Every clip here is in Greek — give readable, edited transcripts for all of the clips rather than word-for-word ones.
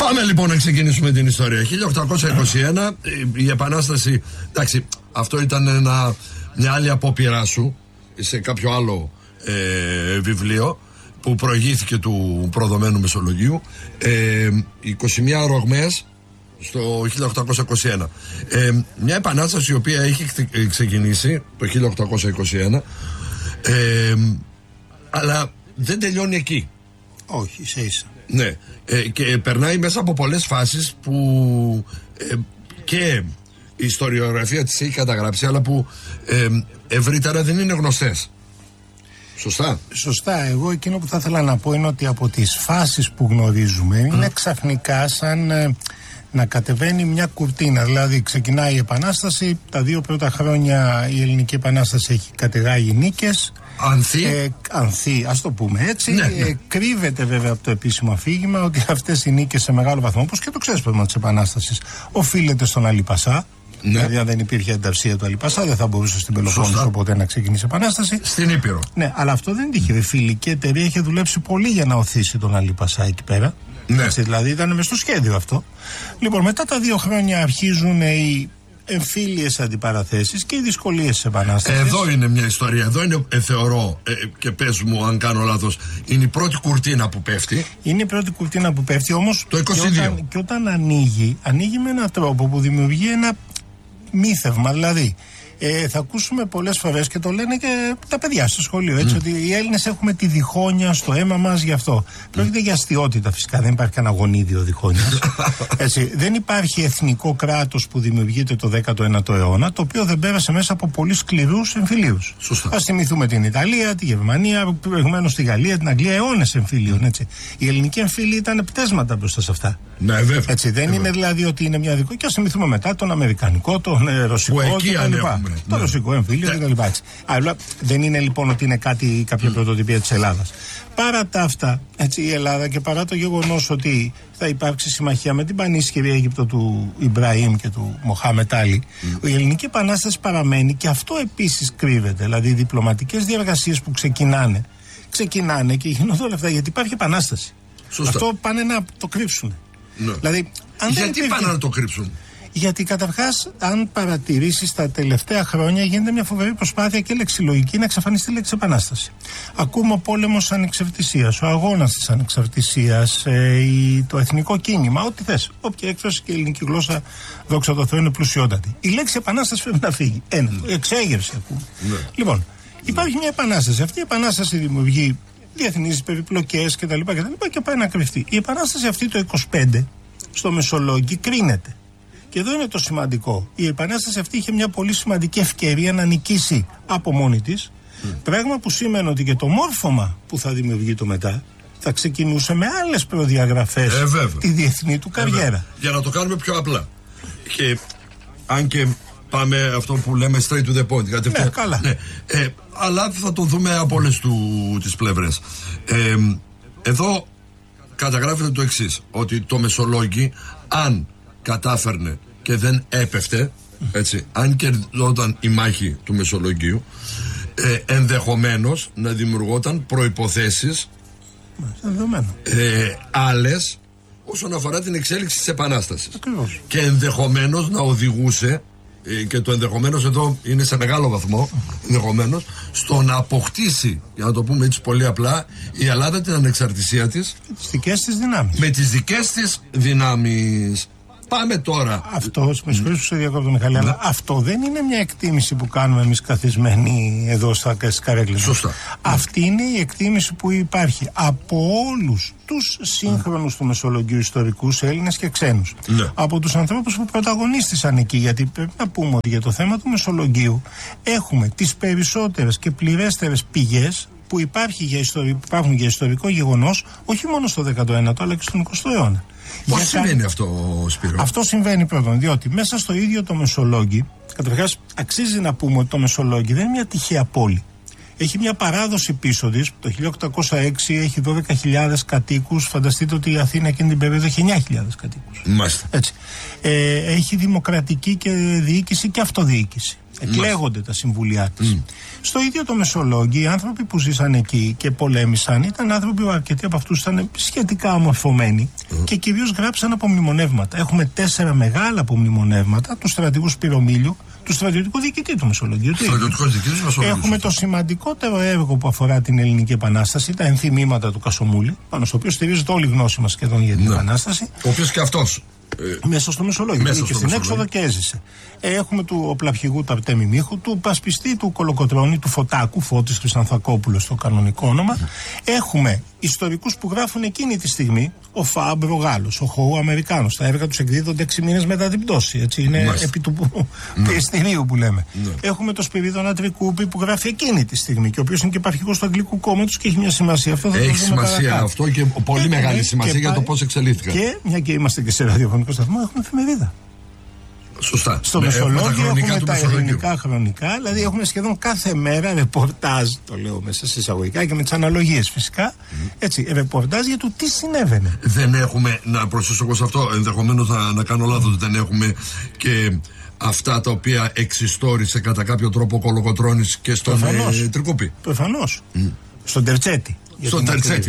Πάμε λοιπόν να ξεκινήσουμε την ιστορία. 1821 η Επανάσταση. Εντάξει, αυτό ήταν μια άλλη απόπειρά σου σε κάποιο άλλο βιβλίο που προηγήθηκε του προδομένου Μεσολογγίου. 21 ρογμές στο 1821. Μια επανάσταση η οποία έχει ξεκινήσει το 1821, αλλά δεν τελειώνει εκεί. Όχι, ίσα. Ναι, και περνάει μέσα από πολλές φάσεις που και η ιστοριογραφία της έχει καταγράψει, αλλά που ευρύτερα δεν είναι γνωστές. Σωστά. Σωστά. Εγώ εκείνο που θα ήθελα να πω είναι ότι από τις φάσεις που γνωρίζουμε είναι ξαφνικά σαν να κατεβαίνει μια κουρτίνα. Δηλαδή ξεκινάει η Επανάσταση, τα 2 πρώτα χρόνια η Ελληνική Επανάσταση έχει κατεγάγει νίκες. Ανθεί, ας το πούμε έτσι. Ναι. Κρύβεται βέβαια από το επίσημο αφήγημα ότι αυτές οι νίκες σε μεγάλο βαθμό, όπως και το ξέσπασμα της Επανάστασης, οφείλεται στον Αλή Πασά. Ναι. Δηλαδή, αν δεν υπήρχε ενταυσία του Αλή Πασά, δεν θα μπορούσε στην Πελοπόννησο ποτέ να ξεκινήσει η Επανάσταση. Στην Ήπειρο. Ναι, αλλά αυτό δεν τύχε. Η φιλική εταιρεία είχε δουλέψει πολύ για να οθήσει τον Αλή Πασά εκεί πέρα. Ναι. Έτσι, δηλαδή, ήταν μες στο σχέδιο αυτό. Λοιπόν, μετά τα 2 χρόνια αρχίζουν οι εμφύλιες αντιπαραθέσεις και οι δυσκολίες της Επανάστασης. Εδώ είναι μια ιστορία. Εδώ είναι, θεωρώ, και πες μου αν κάνω λάθος, είναι η πρώτη κουρτίνα που πέφτει. Είναι η πρώτη κουρτίνα που πέφτει, όμως το 22. Και όταν ανοίγει με έναν τρόπο που δημιουργεί ένα μύθευμα. Δηλαδή, θα ακούσουμε πολλές φορές και το λένε και τα παιδιά στο σχολείο, έτσι, ότι οι Έλληνες έχουμε τη διχόνοια στο αίμα μας γι' αυτό. Πρόκειται για αστιότητα φυσικά, δεν υπάρχει κανένα γονίδιο διχόνοιας. Έτσι, δεν υπάρχει εθνικό κράτος που δημιουργείται το 19ο αιώνα, το οποίο δεν πέρασε μέσα από πολύ σκληρούς εμφυλίους. Ας θυμηθούμε την Ιταλία, τη Γερμανία, προηγουμένως τη Γαλλία, την Αγγλία, αιώνες εμφυλίων. Έτσι. Η ελληνική εμφύλη ήταν πτέσματα μπροστά σε αυτά. Ναι, βέβαια. Έτσι, δεν είναι δηλαδή ότι είναι μια δικό. Και ας θυμηθούμε μετά τον αμερικανικό, τον ρωσικό κτλ. Το ρωσικό εμφύλιο κτλ. Αλλά δεν είναι λοιπόν ότι είναι κάποια πρωτοτυπία της Ελλάδας. Παρά τα αυτά, έτσι, η Ελλάδα και παρά το γεγονός ότι θα υπάρξει συμμαχία με την πανίσχυρη Αίγυπτο του Ιμπραήμ και του Μοχάμετ Άλι, η Ελληνική Επανάσταση παραμένει και αυτό επίσης κρύβεται. Δηλαδή, οι διπλωματικές διαργασίες που ξεκινάνε και γίνονται όλα αυτά γιατί υπάρχει επανάσταση. Σωστά. Αυτό πάνε να το κρύψουν. Ναι. Δηλαδή, γιατί πάνε να το κρύψουν? Γιατί καταρχάς, αν παρατηρήσεις, τα τελευταία χρόνια γίνεται μια φοβερή προσπάθεια και λεξιλογική να εξαφανιστεί η λέξη Επανάσταση. Ακούμε ο πόλεμος ανεξαρτησίας, ο αγώνας της ανεξαρτησίας, το εθνικό κίνημα, ό,τι θες. Όποια έκφραση και η ελληνική γλώσσα, δόξα τω Θεώ, είναι πλουσιότατη. Η λέξη Επανάσταση πρέπει να φύγει. Εξέγερση ακούμε. Ναι. Λοιπόν, υπάρχει μια επανάσταση. Αυτή η επανάσταση δημιουργεί διεθνείς περιπλοκές κτλ. Και πάει να κρυφτεί. Η επανάσταση αυτή το 25 στο Μεσολόγγι κρίνεται. Και εδώ είναι το σημαντικό. Η επανάσταση αυτή είχε μια πολύ σημαντική ευκαιρία να νικήσει από μόνη της. Πράγμα που σήμαινε ότι και το μόρφωμα που θα δημιουργεί το μετά θα ξεκινούσε με άλλες προδιαγραφές τη διεθνή του καριέρα. Για να το κάνουμε πιο απλά. Και αν και πάμε αυτό που λέμε straight to the point. Ναι, καλά. Ναι. Αλλά θα το δούμε από όλες τις πλευρές. Εδώ καταγράφεται το εξής, ότι το Μεσολόγγι, αν κατάφερνε και δεν έπεφτε, έτσι, αν κερδόταν η μάχη του Μεσολογγίου, ενδεχομένως να δημιουργόταν προϋποθέσεις άλλες όσον αφορά την εξέλιξη της Επανάστασης. Ακριβώς. Και ενδεχομένως να οδηγούσε, και το ενδεχομένως εδώ είναι σε μεγάλο βαθμό, ενδεχομένως στο να αποκτήσει, για να το πούμε έτσι πολύ απλά, η Ελλάδα την ανεξαρτησία της με τις δικές της δυνάμεις. Πάμε τώρα. Αυτό, με συγχωρείς που σε διακόπτω, Μιχάλη, αλλά αυτό δεν είναι μια εκτίμηση που κάνουμε εμείς καθισμένοι εδώ στις καρέκλες. Σωστά. Αυτή είναι η εκτίμηση που υπάρχει από όλους τους σύγχρονους του Μεσολογγίου ιστορικούς, Έλληνες και ξένους. Ναι. Από τους ανθρώπους που πρωταγωνίστησαν εκεί. Γιατί πρέπει να πούμε ότι για το θέμα του Μεσολογγίου έχουμε τις περισσότερες και πληρέστερες πηγές που υπάρχουν για ιστορικό γεγονός, όχι μόνο στο 19ο αλλά και στον 20ο αιώνα. Πώς συμβαίνει αυτό, Σπύρο? Αυτό συμβαίνει πρώτον, διότι μέσα στο ίδιο το Μεσολόγγι, καταρχάς αξίζει να πούμε ότι το Μεσολόγγι δεν είναι μια τυχαία πόλη. Έχει μια παράδοση πίσω της. Το 1806 έχει 12.000 κατοίκους. Φανταστείτε ότι η Αθήνα εκείνη την περίοδο έχει 9.000 κατοίκους. Μάλιστα. Έτσι. Έχει δημοκρατική και διοίκηση και αυτοδιοίκηση. Εκλέγονται τα συμβούλια της. Στο ίδιο το Μεσολόγγι, οι άνθρωποι που ζήσαν εκεί και πολέμησαν ήταν άνθρωποι που αρκετοί από αυτούς ήταν σχετικά αμορφωμένοι και κυρίως γράψαν απομνημονεύματα. Έχουμε 4 μεγάλα απομνημονεύματα του στρατηγού Σπυρομήλιου, του στρατιωτικού διοικητή του Μεσολογγίου. Έχουμε το σημαντικότερο έργο που αφορά την Ελληνική Επανάσταση, τα ενθυμήματα του Κασομούλη, πάνω στο οποίο στηρίζεται όλη η γνώση μας σχεδόν για την Επανάσταση. Ο οποίος και αυτός. Μέσα στο Μεσολόγγιο. Και στην έξοδο και έζησε. Έχουμε του οπλαυχηγού του Αρτέμι Μίχου, του πασπιστή του Κολοκοτρώνη, του Φωτάκου, Φώτης Χρυσανθακόπουλος στο κανονικό όνομα. Έχουμε ιστορικούς που γράφουν εκείνη τη στιγμή, ο Φάμπρο Γάλλος, ο Χοου Αμερικάνος. Τα έργα τους εκδίδονται 6 μήνες μετά την πτώση. Έτσι, είναι επί του πιεστηρίου που λέμε. Έχουμε το Σπυρίδωνα Τρικούπη που γράφει εκείνη τη στιγμή και ο οποίος είναι και επαρχηγός του Αγγλικού Κόμματος και έχει μια σημασία. Αυτό θα έχει σημασία αυτό και πολύ μεγάλη σημασία για το πώς εξελίχθηκαν. Και μια και είμαστε και σε ραδιοφωνικό σταθμό, έχουμε εφημερίδα. Σωστά. Στο Μεσολόγγιο έχουμε τα ελληνικά χρονικά, δηλαδή έχουμε σχεδόν κάθε μέρα ρεπορτάζ, το λέω μέσα σε εισαγωγικά και με τις αναλογίες φυσικά, έτσι, ρεπορτάζ για το τι συνέβαινε. Δεν έχουμε, να προσθέσω εγώ σε αυτό, ενδεχομένως να κάνω λάθος, δεν έχουμε και αυτά τα οποία εξιστόρισε κατά κάποιο τρόπο ο Κολοκοτρώνης και στον Τρικούπη. Προφανώς. Στον Τερτσέτη. Στον Τερτσέτη,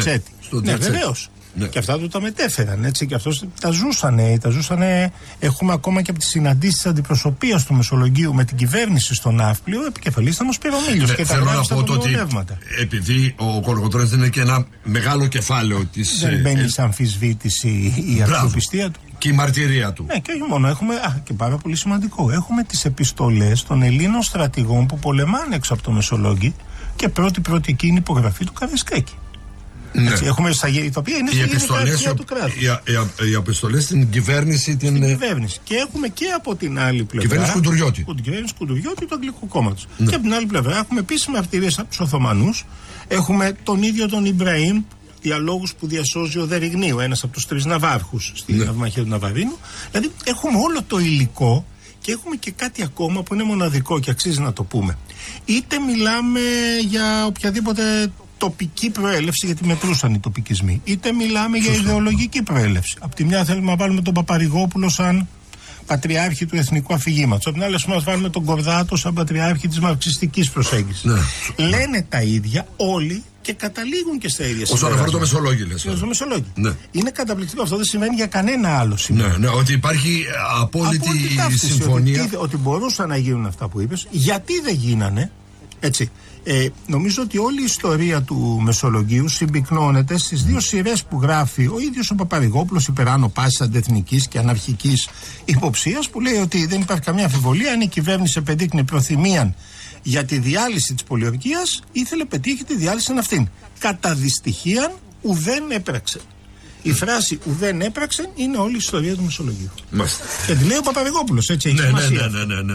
ναι, βεβαίως. Ναι. Και αυτά του τα μετέφεραν, έτσι, και αυτός τα ζούσανε. Έχουμε ακόμα και από τις συναντήσεις της αντιπροσωπείας του Μεσολογγίου με την κυβέρνηση στον Ναύπλιο, επικεφαλής ήταν ο Σπυρομήλιος και τα γράφει στα απομνημονεύματα. Επειδή ο Κολοκοτρώνης είναι και ένα μεγάλο κεφάλαιο της. Δεν μπαίνει σε αμφισβήτηση η αξιοπιστία του. Και η μαρτυρία του. Ναι, και όχι μόνο. Έχουμε, και πάρα πολύ σημαντικό, έχουμε τις επιστολές των Ελλήνων στρατηγών που πολεμάνε έξω από το Μεσολόγγι και πρώτη εκείνη υπογραφή του Καραϊσκάκη. Ναι. Έτσι, έχουμε τα οποία είναι στην ιεραρχία του κράτους. Οι επιστολές στην κυβέρνηση. Στην κυβέρνηση. Και έχουμε και από την άλλη πλευρά. Κυβέρνηση Κουντουριώτη. Την κυβέρνηση Κουντουριώτη του Αγγλικού Κόμματος. Ναι. Και από την άλλη πλευρά έχουμε επίσης μαρτυρίες από τους Οθωμανούς. Έχουμε τον ίδιο τον Ιμπραήμ, διαλόγους που διασώζει ο Δεριγνίου, ένας από τους 3 ναυάρχους στην ναυμαχία του Ναβαρίνου. Δηλαδή έχουμε όλο το υλικό. Και έχουμε και κάτι ακόμα που είναι μοναδικό και αξίζει να το πούμε. Είτε μιλάμε για οποιαδήποτε τοπική προέλευση, γιατί μετρούσαν οι τοπικισμοί, είτε μιλάμε για ιδεολογική προέλευση. Απ' τη μια θέλουμε να βάλουμε τον Παπαρηγόπουλο σαν πατριάρχη του εθνικού αφηγήματος. Απ' την άλλη, να βάλουμε τον Κορδάτο σαν πατριάρχη της μαρξιστικής προσέγγισης. Ναι. Λένε τα ίδια όλοι και καταλήγουν και στα ίδια. Όσον αφορά το Μεσολόγγι, λες. Το Μεσολόγγι. Ναι. Είναι καταπληκτικό. Αυτό δεν συμβαίνει για κανένα άλλο σημείο. Ναι, ότι υπάρχει απόλυτη συμφωνία. Ότι μπορούσαν να γίνουν αυτά που είπες. Γιατί δεν γίνανε, έτσι. Νομίζω ότι όλη η ιστορία του Μεσολογγίου συμπυκνώνεται στις 2 σειρές που γράφει ο ίδιος ο Παπαρηγόπουλος υπεράνω πάσης αντεθνικής και αναρχικής υποψίας, που λέει ότι δεν υπάρχει καμία αμφιβολία αν η κυβέρνηση επεδείκνει προθυμία για τη διάλυση της πολιορκίας, ήθελε πετύχει τη διάλυση αυτήν. Κατά δυστυχίαν ουδέν έπραξε. Η φράση ουδέν έπραξε είναι όλη η ιστορία του Μεσολογγίου. Μάλιστα. Και τη λέει ο Παπαρηγόπουλος, έτσι έχει σημασία.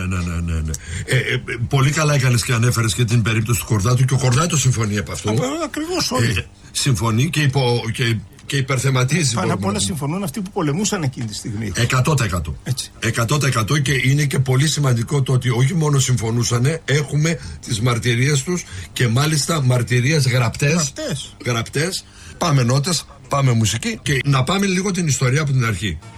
Ναι. Πολύ καλά έκανες και ανέφερες και την περίπτωση του Κορδάτου και ο Κορδάτος συμφωνεί από αυτό. Ακριβώς όλοι. Συμφωνεί και υπερθεματίζει. Πάνω απ' όλα συμφωνούν αυτοί που πολεμούσαν εκείνη τη στιγμή. 100%. 100% και είναι και πολύ σημαντικό το ότι όχι μόνο συμφωνούσαν, έχουμε τις μαρτυρίες τους και μάλιστα μαρτυρίες γραπτές. Πάμε νότες, πάμε μουσική και να πάμε λίγο την ιστορία από την αρχή.